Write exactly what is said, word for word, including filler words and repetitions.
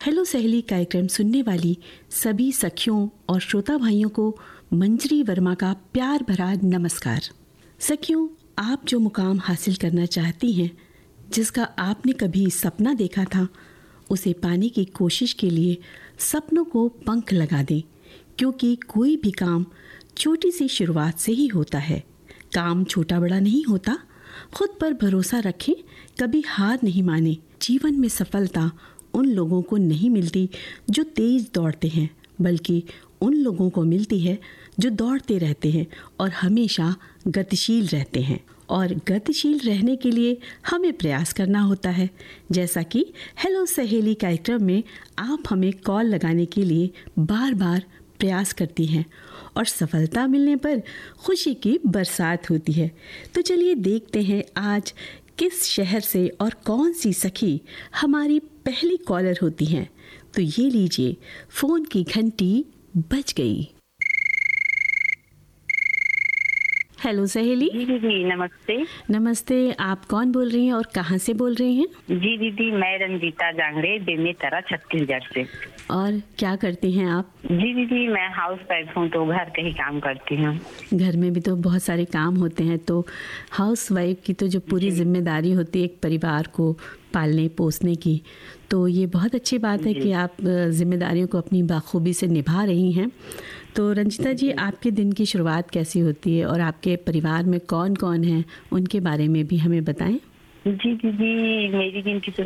Hello सहेली कार्यक्रम सुनने वाली सभी सखियों और श्रोता भाइयों को मंजरी वर्मा का प्यार भरा नमस्कार। सखियों, आप जो मुकाम हासिल करना चाहती हैं, जिसका आपने कभी सपना देखा था, उसे पाने की कोशिश के लिए सपनों को पंख लगा दें, क्योंकि कोई भी काम छोटी सी शुरुआत से ही होता है। काम छोटा बड़ा नहीं होता। खुद पर भरोसा रखें, कभी हार नहीं माने। जीवन में सफलता उन लोगों को नहीं मिलती जो तेज दौड़ते हैं, बल्कि उन लोगों को मिलती है जो दौड़ते रहते हैं और हमेशा गतिशील रहते हैं। और गतिशील रहने के लिए हमें प्रयास करना होता है। जैसा कि हेलो सहेली कार्यक्रम में आप हमें कॉल लगाने के लिए बार बार प्रयास करती हैं और सफलता मिलने पर खुशी की बरसात होती है। तो चलिए देखते हैं आज किस शहर से और कौन सी सखी हमारी पहली कॉलर होती हैं। तो ये लीजिए, फोन की घंटी बज गई। हेलो सहेली। जी दीदी नमस्ते। नमस्ते, आप कौन बोल रही हैं और कहाँ से बोल रही हैं? जी दीदी, मैं रंजीता जांगड़े, बेमेतरा, छत्तीसगढ़ से। और क्या करती हैं आप? जी दीदी, मैं हाउस वाइफ हूँ, तो घर के ही काम करती हूँ। घर में भी तो बहुत सारे काम होते हैं, तो हाउस वाइफ की तो जो पूरी जिम्मेदारी होती है एक परिवार को पालने पोसने की, तो ये बहुत अच्छी बात है कि आप जिम्मेदारियों को अपनी बाखूबी से निभा रही हैं। तो रंजिता जी, आपके दिन की शुरुआत कैसी होती है और आपके परिवार में कौन कौन है, उनके बारे में भी हमें बताएं। जी दीदी, मेरी दिन की